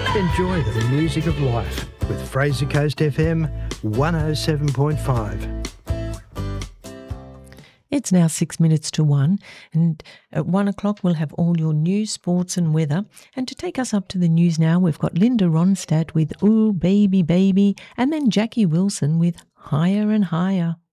Enjoy the music of life with Fraser Coast FM 107.5. It's now 6 minutes to 1, and at 1 o'clock we'll have all your news, sports and weather. And to take us up to the news now, we've got Linda Ronstadt with Ooh Baby Baby, and then Jackie Wilson with Higher and Higher.